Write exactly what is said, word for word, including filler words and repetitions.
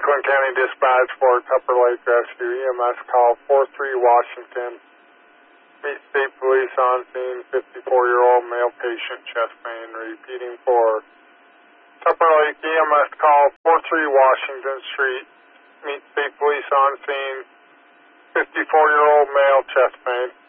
Franklin County Dispatch for Tupper Lake Rescue. E M S call four three Washington. Meet State Police on scene, fifty-four-year-old male patient, chest pain. Repeating for Tupper Lake, E M S call four three Washington Street. Meet State Police on scene, fifty-four-year-old male, chest pain.